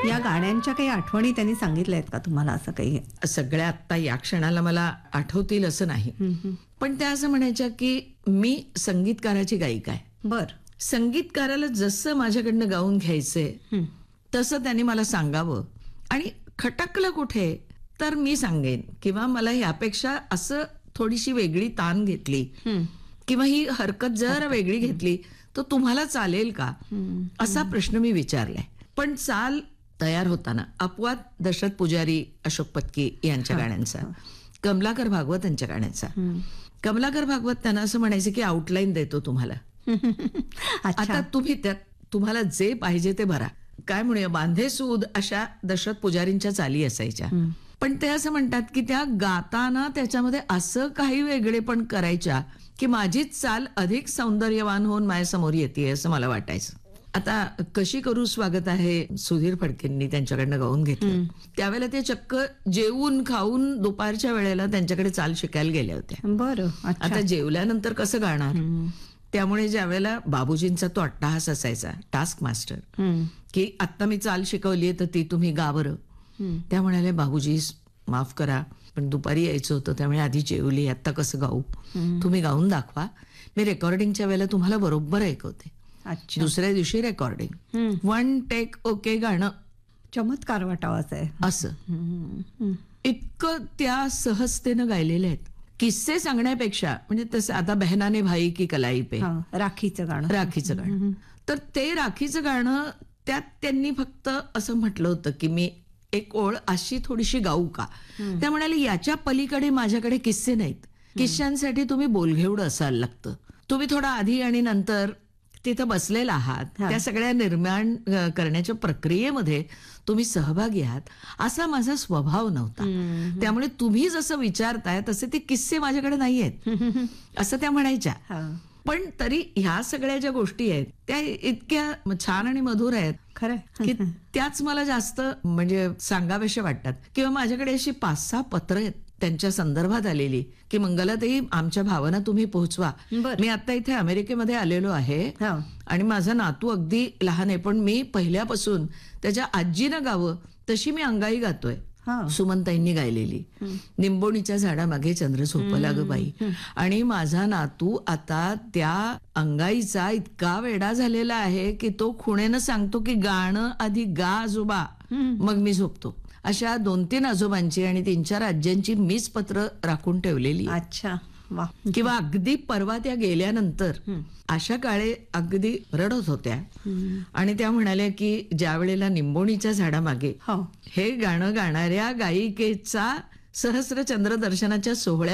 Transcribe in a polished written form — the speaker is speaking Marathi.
या गाण्यांच्या काही आठवणी त्यांनी सांगितल्या आहेत का तुम्हाला? असं काही सगळ्या आत्ता या क्षणाला मला आठवतील असं नाही, पण त्या असं म्हणायच्या की मी संगीतकाराची गायिका आहे. बर. संगीतकाराला जसं माझ्याकडनं गाऊन घ्यायचंय तसं त्यांनी मला सांगावं, आणि खटकलं कुठे तर मी सांगेन, किंवा मला यापेक्षा असं थोडीशी वेगळी तान घेतली किंवा ही हरकत जर वेगळी घेतली तर तुम्हाला चालेल का, असा प्रश्न मी विचारलाय. पण चाल तयार होताना अपवाद दशरथ पुजारी, अशोक पत्की यांच्या गाण्यांचा, कमलाकर भागवत यांच्या गाण्याचा. कमलाकर भागवत त्यांना असं म्हणायचं की आउटलाईन देतो तुम्हाला, आता तुम्ही त्यात तुम्हाला जे पाहिजे ते भरा. काय म्हणूया, बांधे सूद अशा दशरथ पुजारींच्या चाली असायच्या. पण ते असं म्हणतात की त्या गाताना त्याच्यामध्ये असं काही वेगळेपण करायच्या की माझीच चाल अधिक सौंदर्यवान होऊन माझ्यासमोर येते असं मला वाटायचं. आता कशी करू स्वागत आहे सुधीर फडकेंनी त्यांच्याकडनं गाऊन घेतलं. त्यावेळेला ते चक्क जेवून खाऊन दुपारच्या वेळेला त्यांच्याकडे चाल शिकायला गेल्या होत्या. बरं. आता जेवल्यानंतर कसं गाणार, त्यामुळे ज्या वेळेला बाबूजींचा तो अट्टहास असायचा, टास्क मास्टर, की आता मी चाल शिकवलीये तर ती तुम्ही गा बरं. त्या म्हणाले, बाबूजी माफ करा पण दुपारी यायचं होतं त्यामुळे आधी जेवली, आता कसं गाऊ, तुम्ही गाऊन दाखवा, मी रेकॉर्डिंगच्या वेळेला तुम्हाला बरोबर ऐकवते. दुसऱ्या दिवशी रेकॉर्डिंग, 1 टेक ओके गाणं. चमत्कार वाटावाचं आहे असं. इतकं त्या सहजतेनं गायलेले आहेत. किस्से सांगण्यापेक्षा, म्हणजे तसं आता बहनाने भाई की कलाई पे, राखीचं गाणं, राखीचं गाणं, तर ते राखीचं गाणं त्यात त्यांनी फक्त असं म्हटलं होतं की मी एक ओळ अशी थोडीशी गाऊ का. त्या म्हणाले, याच्या पलीकडे माझ्याकडे किस्से नाहीत. किस्स्यांसाठी तुम्ही बोलघेवड असायला लागतं. तुम्ही थोडा आधी आणि नंतर तिथं बसलेला आहात, त्या सगळ्या निर्माण करण्याच्या प्रक्रियेमध्ये तुम्ही सहभागी आहात, असा माझा स्वभाव नव्हता. त्यामुळे तुम्ही जसं विचारताय तसे ते किस्से माझ्याकडे नाही आहेत असं त्या म्हणायच्या. पण तरी ह्या सगळ्या ज्या गोष्टी आहेत त्या इतक्या छान आणि मधुर आहेत खरं की त्याच मला जास्त म्हणजे सांगाव्याशा वाटतात. किंवा माझ्याकडे अशी 5-6 पत्र आहेत त्यांच्या संदर्भात आलेली की मंगलाताई आमच्या भावना तुम्ही पोहोचवा. मी आता इथे अमेरिकेमध्ये आलेलो आहे आणि माझा नातू अगदी लहान आहे, पण मी पहिल्यापासून त्याच्या आजीनं गावं तशी मी अंगाई गातोय. सुमनताईंनी गायलेली निंबोणीच्या झाडामागे चंद्र झोपला ग बाई. आणि माझा नातू आता त्या अंगाईचा इतका वेडा झालेला आहे की तो खुणेनं सांगतो की गाणं आधी गा आजोबा, मग मी झोपतो. अशा 2-3 आजोबांची आणि 3-4 आज्यांची मीच पत्र राखून ठेवलेली. अच्छा. किंवा अगदी परवा त्या गेल्यानंतर अशा काळे अगदी रडत होत्या आणि त्या म्हणाल्या की ज्या वेळेला निंबोणीच्या झाडामागे हे गाणं गाणाऱ्या गायिकेचा सहस्र चंद्र दर्शनाच्या सोहळ्या